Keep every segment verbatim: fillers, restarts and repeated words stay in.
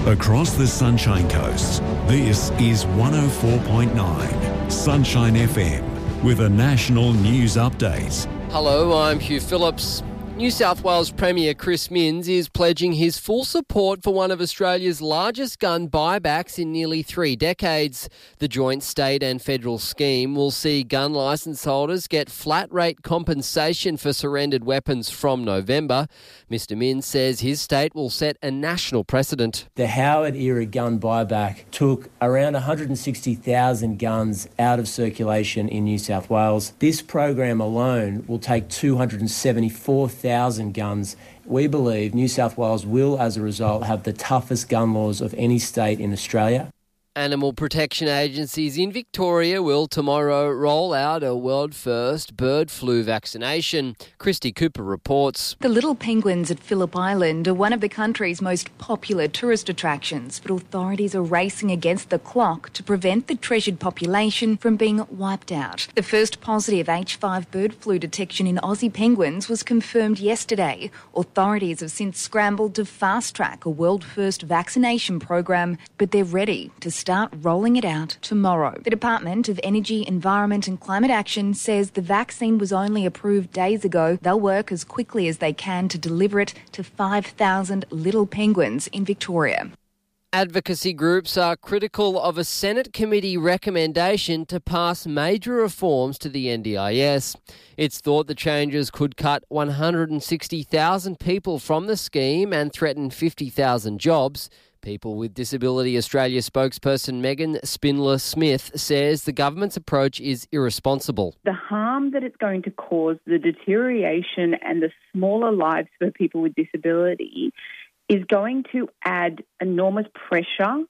Across the Sunshine Coast, this is one oh four point nine Sunshine F M with a national news update. Hello, I'm Hugh Phillips. New South Wales Premier Chris Minns is pledging his full support for one of Australia's largest gun buybacks in nearly three decades. The joint state and federal scheme will see gun licence holders get flat-rate compensation for surrendered weapons from November. Mister Minns says his state will set a national precedent. The Howard-era gun buyback took around one hundred sixty thousand guns out of circulation in New South Wales. This program alone will take two hundred seventy-four thousand guns. We believe New South Wales will, as a result, have the toughest gun laws of any state in Australia. Animal protection agencies in Victoria will tomorrow roll out a world-first bird flu vaccination. Christy Cooper reports. The little penguins at Phillip Island are one of the country's most popular tourist attractions, but authorities are racing against the clock to prevent the treasured population from being wiped out. The first positive H five bird flu detection in Aussie penguins was confirmed yesterday. Authorities have since scrambled to fast-track a world-first vaccination program, but they're ready to start rolling it out tomorrow. The Department of Energy, Environment and Climate Action says the vaccine was only approved days ago. They'll work as quickly as they can to deliver it to five thousand little penguins in Victoria. Advocacy groups are critical of a Senate committee recommendation to pass major reforms to the N D I S. It's thought the changes could cut one hundred sixty thousand people from the scheme and threaten fifty thousand jobs. People with Disability Australia spokesperson Megan Spindler-Smith says the government's approach is irresponsible. The harm that it's going to cause, the deterioration and the smaller lives for people with disability is going to add enormous pressure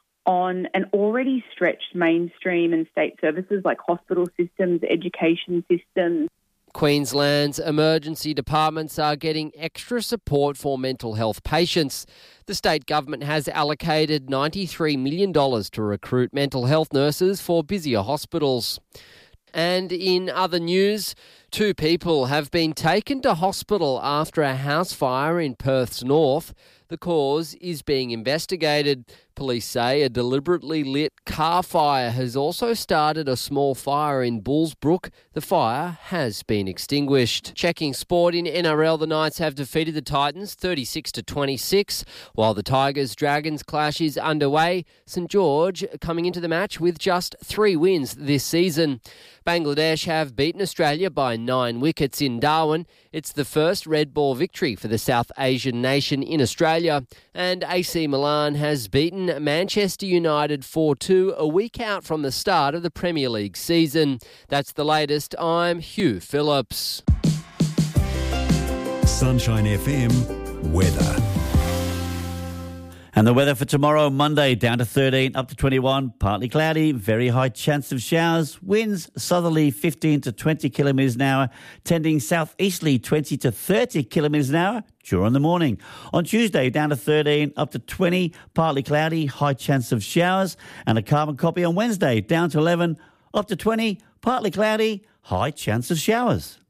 on an already stretched mainstream and state services like hospital systems, education systems. Queensland's emergency departments are getting extra support for mental health patients. The state government has allocated ninety-three million dollars to recruit mental health nurses for busier hospitals. And in other news, two people have been taken to hospital after a house fire in Perth's north. The cause is being investigated. Police say a deliberately lit car fire has also started a small fire in Bullsbrook. The fire has been extinguished. Checking sport in N R L, the Knights have defeated the Titans thirty-six to twenty-six. While the Tigers-Dragons clash is underway, St George coming into the match with just three wins this season. Bangladesh have beaten Australia by nine wickets in Darwin. It's the first red ball victory for the South Asian nation in Australia. And A C Milan has beaten Manchester United four two a week out from the start of the Premier League season. That's the latest. I'm Hugh Phillips. Sunshine F M weather. And the weather for tomorrow, Monday, down to thirteen, up to twenty-one, partly cloudy, very high chance of showers, winds southerly fifteen to twenty kilometres an hour, tending southeasterly twenty to thirty kilometres an hour during the morning. On Tuesday, down to thirteen, up to twenty, partly cloudy, high chance of showers, and a carbon copy on Wednesday, down to eleven, up to twenty, partly cloudy, high chance of showers.